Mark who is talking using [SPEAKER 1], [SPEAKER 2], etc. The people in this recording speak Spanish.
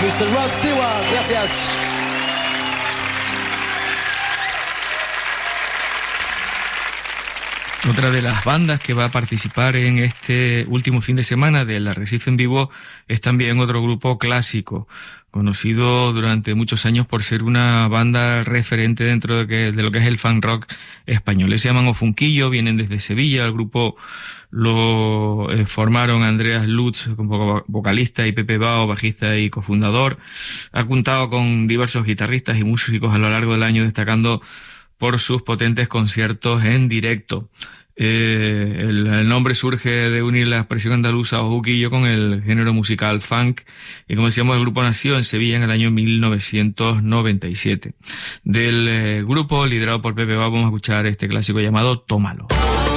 [SPEAKER 1] Mr. Rod Stewart, gracias.
[SPEAKER 2] Otra de las bandas que va a participar en este último fin de semana del Arrecife en Vivo es también otro grupo clásico, conocido durante muchos años por ser una banda referente dentro de lo que es el funk rock español. Se llaman Ofunquillo, vienen desde Sevilla. El grupo lo formaron Andreas Lutz, como vocalista, y Pepe Bao, bajista y cofundador. Ha contado con diversos guitarristas y músicos a lo largo del año, destacando por sus potentes conciertos en directo. El nombre surge de unir la expresión andaluza Ofunquillo con el género musical funk, y como decíamos, el grupo nació en Sevilla en el año 1997. Del grupo liderado por Pepe Bao vamos a escuchar este clásico llamado Tómalo.